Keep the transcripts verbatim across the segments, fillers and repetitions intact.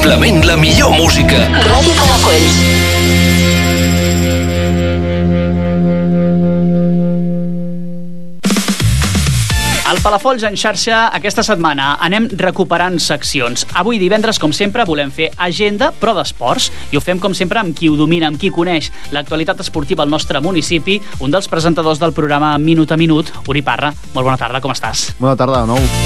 Indiscutiblement la millor música. Ràdio Palafolls. Al Palafolls en xarxa aquesta setmana anem recuperant seccions. Avui divendres, com sempre, volem fer agenda, però d'esports. I ho fem, com sempre, amb qui ho domina, amb qui coneix l'actualitat esportiva al nostre municipi, un dels presentadors del programa Minut a Minut, Uri Parra. Molt bona tarda, com estàs? Bona tarda de nou.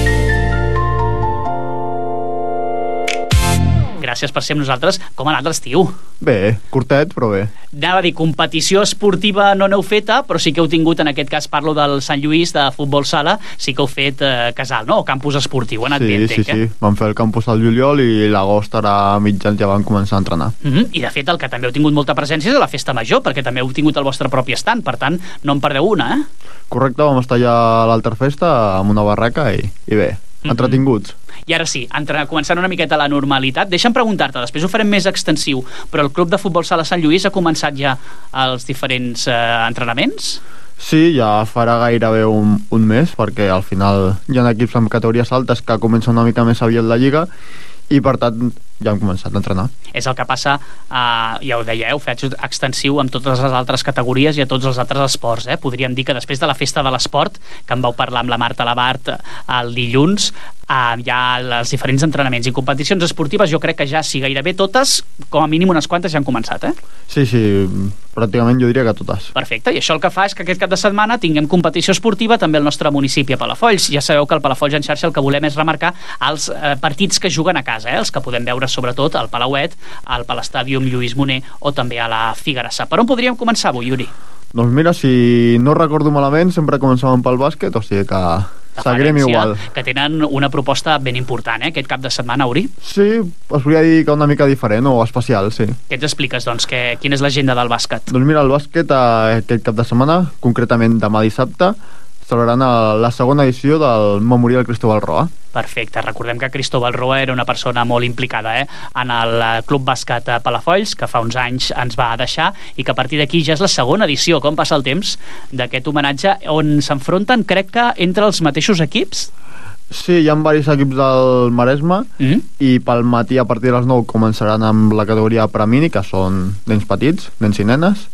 Gràcies per ser amb nosaltres. Com ha anat l'estiu? Bé, curtet, però bé. Anava a dir, competició esportiva no n'heu feta, però sí que heu tingut, en aquest cas parlo del Sant Lluís, de futbol sala, sí que heu fet eh, casal, no? O campus esportiu, ha anat sí, bé, entenc, sí, sí, sí. Vam fer el campus al juliol i l'agost ara mitjans ja van començar a entrenar. Mm-hmm. I de fet el que també heu tingut molta presència és a la festa major, perquè també heu tingut el vostre propi estand, per tant no en perdeu una, eh? Correcte, vam estar allà a l'altra festa amb una barraca i, i bé, mm-hmm. entretinguts. I ara sí, entre, començant una miqueta la normalitat, deixa'm preguntar-te, després ho farem més extensiu, però el Club de Futbol Sala Sant Lluís ha començat ja els diferents eh, entrenaments? Sí, ja farà gairebé un, un mes, perquè al final hi ha equips amb categories altes que comencen una mica més aviat la lliga i per tant ja hem començat a entrenar. És el que passa, eh, ja ho dèieu, fet extensiu amb totes les altres categories i a tots els altres esports. Eh? Podríem dir que després de la festa de l'esport, que en vau parlar amb la Marta Labart el dilluns, eh, hi ha els diferents entrenaments i competicions esportives, jo crec que ja sí, gairebé totes, com a mínim unes quantes ja han començat, eh? Sí, sí, pràcticament jo diria que totes. Perfecte, i això el que fa és que aquest cap de setmana tinguem competició esportiva també al nostre municipi a Palafolls. Ja sabeu que al Palafolls en xarxa el que volem és remarcar els eh, partits que juguen a casa, eh? Els que podem veure sobretot al Palauet, al Palestàdium Lluís Moner o també a la Figuerassa. Per on podríem començar avui, Yuri? Doncs mira, si no recordo malament, sempre començàvem pel bàsquet, o sigui que seguirem igual. Que tenen una proposta ben important, eh, aquest cap de setmana, Uri. Sí, es podria dir que una mica diferent o especial, sí. Què ens expliques, doncs? Que, quina és l'agenda del bàsquet? Doncs mira, el bàsquet eh, aquest cap de setmana, concretament demà dissabte, celebraran la segona edició del Memorial Cristóbal Roa. Perfecte, recordem que Cristóbal Roa era una persona molt implicada eh, en el Club Bàsquet Palafolls, que fa uns anys ens va deixar i que a partir d'aquí ja és la segona edició, com passa el temps, d'aquest homenatge on s'enfronten, crec que entre els mateixos equips. Sí, hi ha diversos equips del Maresme mm-hmm. i pel matí a partir de les nou començaran amb la categoria Premini, que són nens petits, nens i nenes,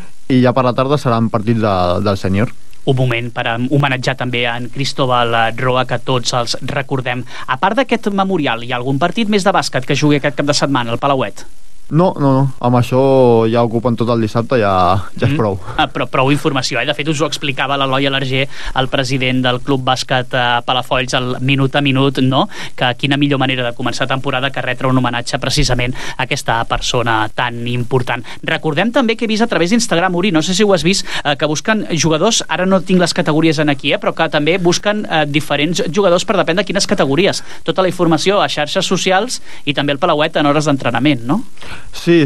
i ja per la tarda seran partits de, del sènior. Un moment per homenatjar també en Cristóbal Roa, que tots els recordem. A part d'aquest memorial, hi ha algun partit més de bàsquet que jugui aquest cap de setmana al Palauet? No, no, no. Amb això ja ocupen tot el dissabte, ja, ja és prou. Mm. Ah, però prou informació, eh? De fet, us ho explicava l'Eloi Alarger, el president del Club Bàsquet eh, Palafolls, el minut a minut, no? Que quina millor manera de començar temporada que retre un homenatge precisament a aquesta persona tan important. Recordem també que he vist a través d'Instagram, Uri, no sé si ho has vist, eh, que busquen jugadors, ara no tinc les categories en aquí, eh, però que també busquen eh, diferents jugadors per depèn de quines categories. Tota la informació a xarxes socials i també al Palauet en hores d'entrenament, no? Sí,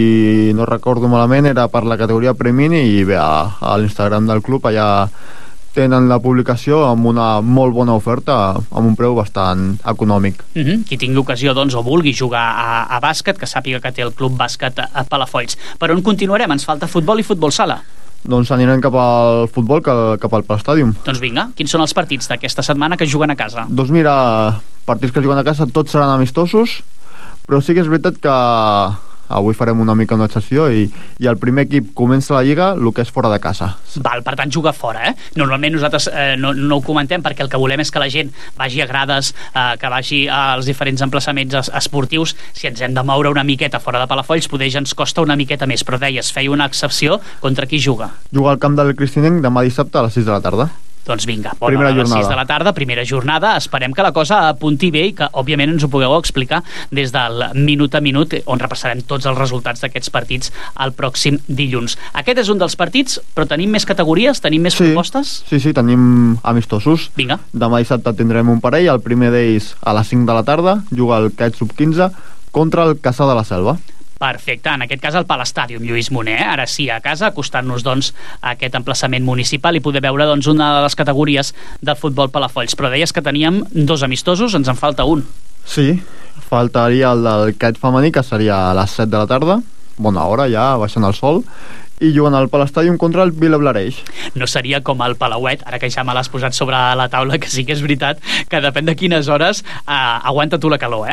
si no recordo malament era per la categoria Premini i bé, a, a l'Instagram del club allà tenen la publicació amb una molt bona oferta amb un preu bastant econòmic. Mm-hmm. Qui tingui ocasió doncs, o vulgui jugar a, a bàsquet, que sàpiga que té el Club Bàsquet a Palafolls. Per on continuarem? Ens falta futbol i futbol sala. Doncs anirem cap al futbol, cap al Palestàdium. Doncs vinga, quins són els partits d'aquesta setmana que juguen a casa? Doncs mira, partits que juguen a casa tots seran amistosos, però sí que és veritat que avui farem una mica una excepció i, i el primer equip comença la lliga el que és fora de casa. Val, per tant juga fora, eh? Normalment nosaltres eh, no, no ho comentem perquè el que volem és que la gent vagi a grades, eh, que vagi als diferents emplaçaments es, esportius. Si ens hem de moure una miqueta fora de Palafolls, poder ja ens costa una miqueta més, però deies, feia una excepció. Contra qui juga? Juga al camp del Cristinenc demà dissabte a les sis de la tarda. Doncs vinga, bona hora, a les sis de la tarda, primera jornada. Esperem que la cosa apunti bé i que, òbviament, ens ho pugueu explicar des del minut a minut, on repassarem tots els resultats d'aquests partits el pròxim dilluns. Aquest és un dels partits, però tenim més categories? Tenim més sí, propostes? Sí, sí, tenim amistosos. Vinga. Demà dissabte tindrem un parell, el primer d'ells a les cinc de la tarda, juga el C A E T sub quinze contra el Caçà de la Selva. Perfecte, en aquest cas el Palestàdium Lluís Moner, eh? Ara sí, a casa, acostant-nos doncs a aquest emplaçament municipal i poder veure doncs una de les categories del futbol Palafolls. Però deies que teníem dos amistosos, ens en falta un. Sí, faltaria el del C A E T femení, que seria a les set de la tarda, bona hora ja, baixant el sol, i juguen al Palestàdium contra el Vilablareix. No seria com el Palauet, ara que ja me l'has posat sobre la taula, que sí que és veritat que depèn de quines hores eh, aguanta tu la calor, eh?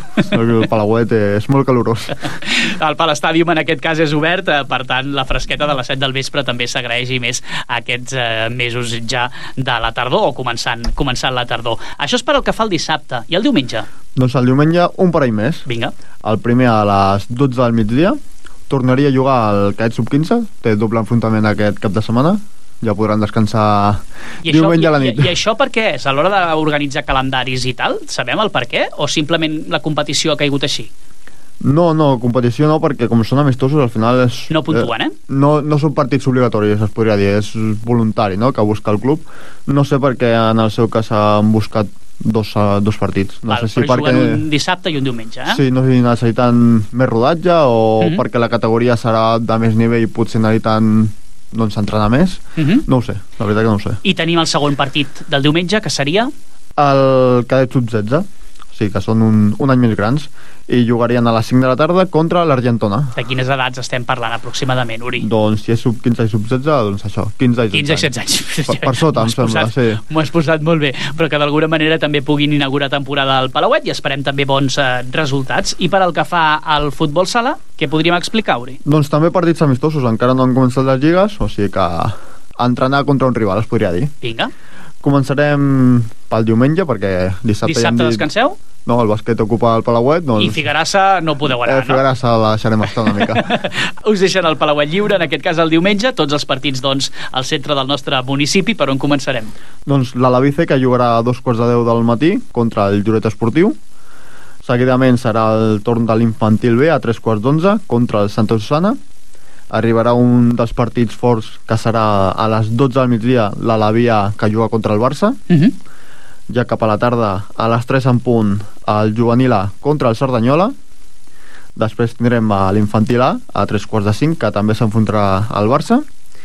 El Palauet és molt calorós. El Palestàdium en aquest cas és obert, eh, per tant la fresqueta de les set del vespre també s'agraeix, i més aquests eh, mesos ja de la tardor, o començant, començant la tardor. Això és per al que fa el dissabte. I el diumenge? Doncs el diumenge un parell més. Vinga. El primer a les dotze del migdia tornaria a jugar al cadet sub quinze, té doble enfrontament aquest cap de setmana, ja podran descansar I diumenge això, a la nit. I, I això per què és? A l'hora d'organitzar calendaris i tal, sabem el per què? O simplement la competició ha caigut així? No, no, competició no, perquè com són amistosos al final és... No puntuen, eh? No, no són partits obligatoris, es podria dir, és voluntari, no?, que busca el club. No sé per què en el seu cas han buscat dos, uh, dos partits. No Val, sé si però perquè... juguen un dissabte i un diumenge, eh? Sí, no sé si necessiten més rodatge o Mm-hmm. perquè la categoria serà de més nivell i potser necessiten doncs entrenar més. Mm-hmm. No ho sé, la veritat que no ho sé. I tenim el segon partit del diumenge, que seria... El cadet sub setze, o sigui que són un, un any més grans, i jugarien a les cinc de la tarda contra l'Argentona. De quines edats estem parlant aproximadament, Uri? Doncs si és sub quinze i sub setze, doncs això, quinze i setze quinze i setze anys. Per, per sota, em sembla, posat, sí. M'ho has posat molt bé, però que d'alguna manera també puguin inaugurar temporada al Palauet, i esperem també bons eh, resultats. I per al que fa al futbol sala, què podríem explicar, Uri? Doncs també partits amistosos, encara no han començat les lligues, o sigui que entrenar contra un rival, es podria dir. Vinga. Començarem pel diumenge, perquè dissabte... Dissabte ja hem dit... descanseu? No, el bàsquet ocupa el Palauet, doncs... I Figuerassa no podeu anar, eh, Figuerassa la deixarem estar una mica. Us deixen el Palauet lliure, en aquest cas el diumenge, tots els partits, doncs, al centre del nostre municipi. Per on començarem? Doncs l'Alavice, que jugarà a dos quarts de deu del matí contra el Lloret Esportiu. Seguidament serà el torn de l'Infantil B a tres quarts d'onze contra el Santa Susana. Arribarà un dels partits forts, que serà a les dotze del migdia, l'Alavia, que juga contra el Barça. Uh -huh. Ja cap a la tarda, a les tres en punt, el Juvenil A contra el Cerdanyola. Després tindrem a l'Infantil A a tres quarts de cinc, que també s'enfrontarà al Barça.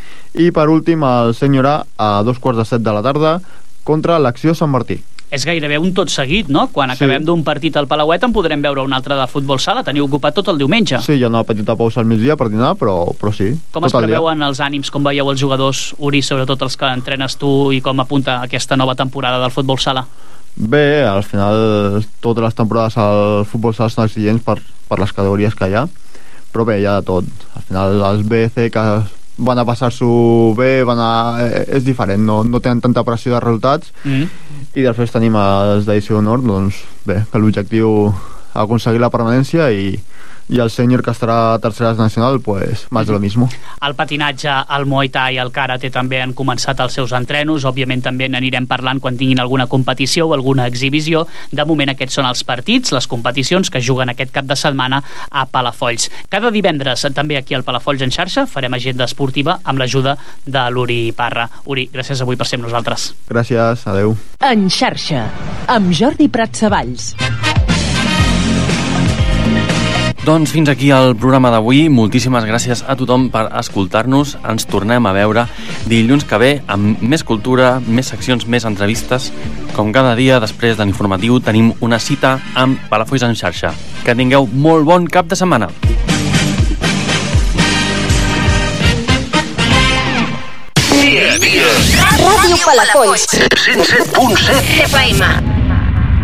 I per últim el Sènior A a dos quarts de set de la tarda contra l'Acció Sant Martí. És gairebé un tot seguit, no? Quan acabem sí. d'un partit al Palauet en podrem veure un altre de futbol sala. Teniu ocupat tot el diumenge. Sí, hi ha una petita pausa al migdia per dinar, però, però sí. Com es preveuen els ànims, com veieu els jugadors, Uri, sobretot els que entrenes tu, i com apunta aquesta nova temporada del futbol sala? Bé, al final totes les temporades al futbol sala són exigents per, per les categories que hi ha, però bé, hi ha de tot. Al final els B C que van a passar-s'ho bé, van a... és diferent, no, no tenen tanta pressió de resultats. Mm. I després tenim els d'edició d'honor, doncs bé, que l'objectiu aconseguir la permanència, i, i el sènior, que estarà a tercera nacional, pues más de lo mismo. El patinatge, el Muay Thai i el Karate també han començat els seus entrenos. Òbviament també n'anirem parlant quan tinguin alguna competició o alguna exhibició. De moment aquests són els partits, les competicions que juguen aquest cap de setmana a Palafolls. Cada divendres també aquí al Palafolls en xarxa farem agenda esportiva amb l'ajuda de l'Uri Parra. Uri, gràcies avui per ser amb nosaltres. Gràcies, adeu. En xarxa, amb Jordi Pratsavalls. Doncs fins aquí el programa d'avui. Moltíssimes gràcies a tothom per escoltar-nos. Ens tornem a veure dilluns que ve amb més cultura, més seccions, més entrevistes. Com cada dia, després de l'informatiu, tenim una cita amb Palafolls en xarxa. Que tingueu molt bon cap de setmana. Dia a dia. Ràdio Palafolls. cent set punt set F M.